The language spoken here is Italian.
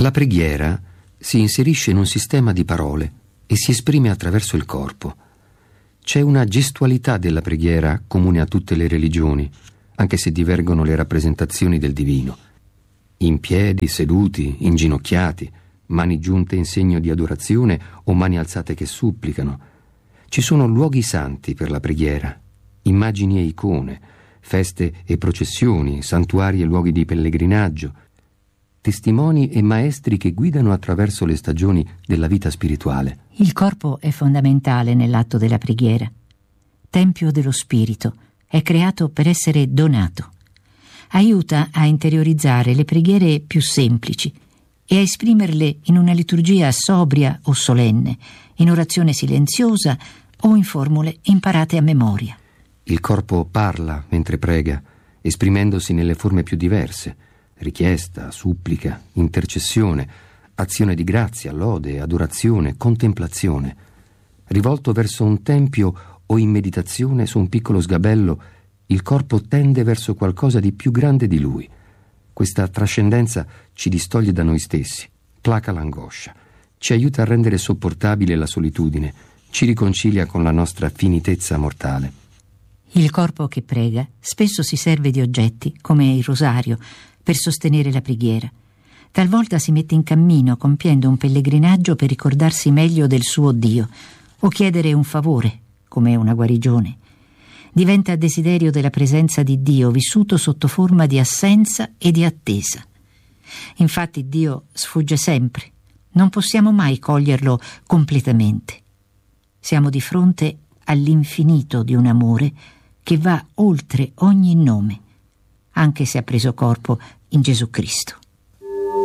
La preghiera si inserisce in un sistema di parole e si esprime attraverso il corpo. C'è una gestualità della preghiera comune a tutte le religioni, anche se divergono le rappresentazioni del divino. In piedi, seduti, inginocchiati, mani giunte in segno di adorazione o mani alzate che supplicano. Ci sono luoghi santi per la preghiera, immagini e icone, feste e processioni, santuari e luoghi di pellegrinaggio, testimoni e maestri che guidano attraverso le stagioni della vita spirituale. Il corpo è fondamentale nell'atto della preghiera. Tempio dello spirito, è creato per essere donato. Aiuta a interiorizzare le preghiere più semplici e a esprimerle in una liturgia sobria o solenne, in orazione silenziosa o in formule imparate a memoria. Il corpo parla mentre prega, esprimendosi nelle forme più diverse: richiesta, supplica, intercessione, azione di grazia, lode, adorazione, contemplazione. Rivolto verso un tempio o in meditazione su un piccolo sgabello, il corpo tende verso qualcosa di più grande di lui. Questa trascendenza ci distoglie da noi stessi, placa l'angoscia, ci aiuta a rendere sopportabile la solitudine, ci riconcilia con la nostra finitezza mortale. Il corpo che prega spesso si serve di oggetti, come il rosario, per sostenere la preghiera. Talvolta si mette in cammino compiendo un pellegrinaggio per ricordarsi meglio del suo Dio o chiedere un favore, come una guarigione. Diventa desiderio della presenza di Dio vissuto sotto forma di assenza e di attesa. Infatti Dio sfugge sempre, non possiamo mai coglierlo completamente. Siamo di fronte all'infinito di un amore che va oltre ogni nome, anche se ha preso corpo in Gesù Cristo.